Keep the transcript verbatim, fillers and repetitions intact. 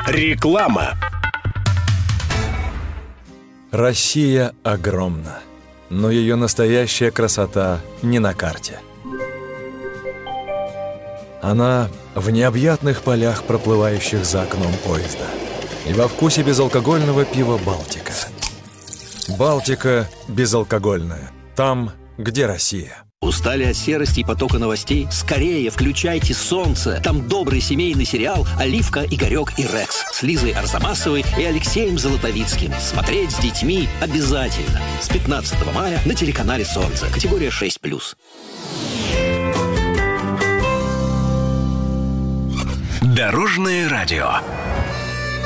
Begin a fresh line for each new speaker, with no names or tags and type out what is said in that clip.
Реклама.
Россия огромна, но ее настоящая красота не на карте. Она в необъятных полях, проплывающих за окном поезда, и во вкусе безалкогольного пива «Балтика». «Балтика» безалкогольная. Там, где Россия.
Устали от серости и потока новостей? Скорее включайте «Солнце». Там добрый семейный сериал «Оливка, Игорек и Рекс» с Лизой Арзамасовой и Алексеем Золотовицким. Смотреть с детьми обязательно. С пятнадцатого мая на телеканале «Солнце». Категория шесть плюс.
Дорожное радио.